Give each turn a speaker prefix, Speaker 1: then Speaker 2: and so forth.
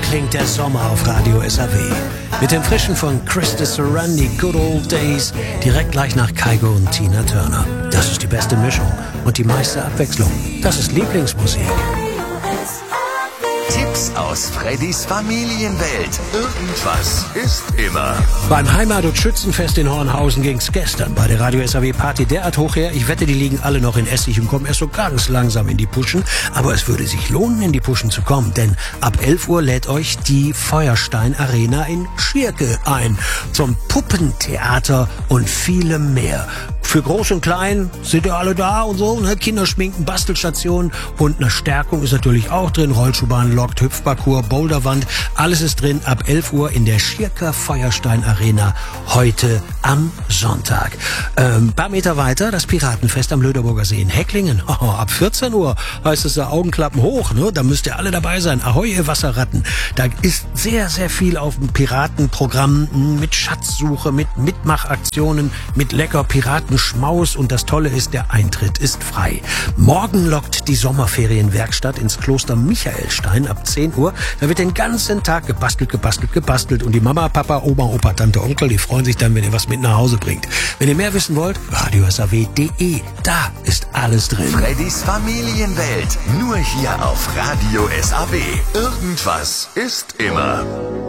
Speaker 1: klingt der Sommer auf Radio SAW. Mit dem Frischen von Krista Sarandi, Good Old Days, direkt gleich nach Kygo und Tina Turner. Das ist die beste Mischung und die meiste Abwechslung. Das ist Lieblingsmusik.
Speaker 2: Tipps aus Freddys Familienwelt. Irgendwas ist immer.
Speaker 1: Beim Heimat- und Schützenfest in Hornhausen ging's gestern bei der Radio SAW Party derart hoch her. Ich wette, die liegen alle noch in Essig und kommen erst so ganz langsam in die Puschen. Aber es würde sich lohnen, in die Puschen zu kommen, denn ab 11 Uhr lädt euch die Feuerstein Arena in Schierke ein. Zum Puppentheater und vielem mehr. Für Groß und Klein sind ja alle da und so, ne? Kinderschminken, Bastelstationen und eine Stärkung ist natürlich auch drin. Rollschuhbahn, Lok, Hüpfparcours, Boulderwand, alles ist drin ab 11 Uhr in der Schierker Feuerstein Arena heute am Sonntag. Paar Meter weiter das Piratenfest am Löderburger See in Hecklingen. Oh, ab 14 Uhr heißt es da Augenklappen hoch, ne? Da müsst ihr alle dabei sein. Ahoi, ihr Wasserratten. Da ist sehr, sehr viel auf dem Piratenprogramm mit Schatzsuche, mit Mitmachaktionen, mit lecker Piratenschmaus und das Tolle ist, der Eintritt ist frei. Morgen lockt die Sommerferienwerkstatt ins Kloster Michaelstein ab 10 Uhr. Da wird den ganzen Tag gebastelt und die Mama, Papa, Oma, Opa, Tante, Onkel, die freuen sich dann, wenn ihr was mit nach Hause bringt. Wenn ihr mehr wissen wollt, radiosaw.de, da ist alles drin.
Speaker 2: Freddys Familienwelt, nur hier auf Radio SAW. Irgendwas ist immer.